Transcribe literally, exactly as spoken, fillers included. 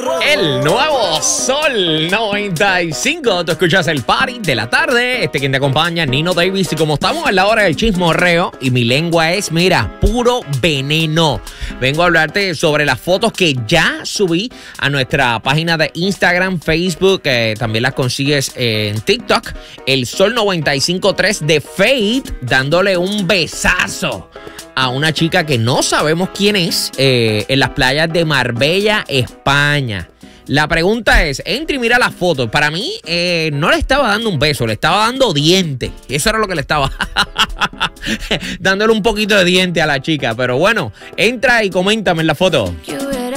El nuevo Sol noventa y cinco. Tú escuchas el party de la tarde. Este quien te acompaña, Nino Davis. Y como estamos en la hora del chismorreo y mi lengua es, mira, puro veneno, vengo a hablarte sobre las fotos que ya subí a nuestra página de Instagram, Facebook. Eh, también las consigues en TikTok. El Sol noventa y cinco punto tres de Fade dándole un besazo a una chica que no sabemos quién es, eh, en las playas de Marbella, España. La pregunta es, entra y mira las fotos. Para mí, eh, no le estaba dando un beso, le estaba dando diente. Eso era lo que le estaba dándole un poquito de diente a la chica. Pero bueno, entra y coméntame en la foto.